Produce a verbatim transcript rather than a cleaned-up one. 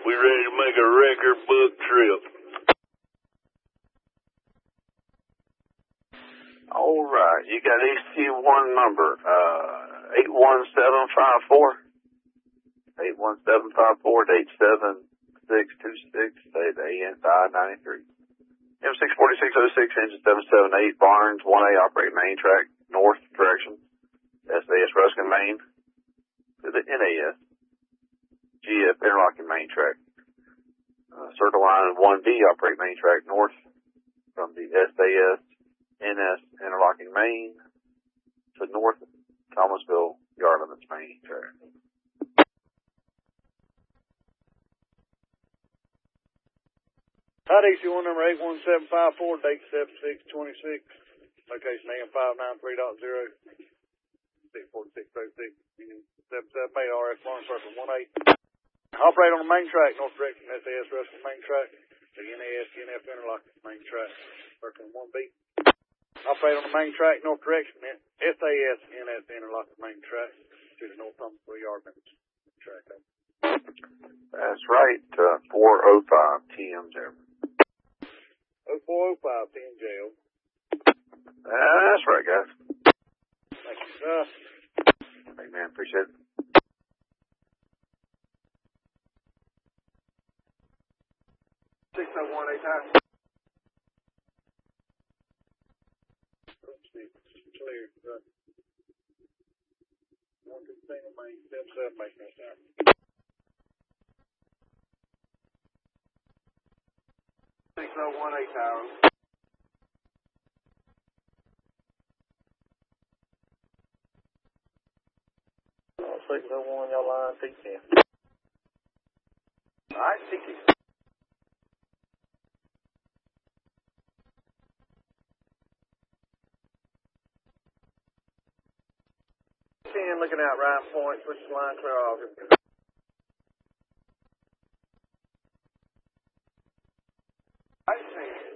We ready to make a record book trip. All right, you got H T one number, uh, eight one seven five four. eight one seven five four, date seven six two six, date A N five ninety-three. M six forty-six oh six, engine seven seven eight, Barnes, one A, operating main track, north direction, S A S Ruskin Main, to the N A S, G F interlocking main track. Uh, circle line one B, operating main track, north from the S A S, N S interlocking main, to north Thomasville yard limits main track. Hot D C one number eight one seven five four, date seven six twenty-six, location A M five nine three dot zero, six four six oh six, seven seven eight R F Barnes, circle one eight. Operate on the main track, north direction, S A S Russell main track, the N A S N F interlocking main track, circle one B. Operate on the main track, north direction, S A S N F interlocking main track, to the north Thomasville yard limits track. That's right, uh, four oh five T M there. oh four oh five P M jail. That's right, guys. Thank you, sir. Hey, man, appreciate it. six oh one eight nine. Clear. one two single main, seven seven main, no time. six oh one eight tower. six oh one, y'all line T ten. Alright, T ten. ten looking out right point, switch the line clear off. I see.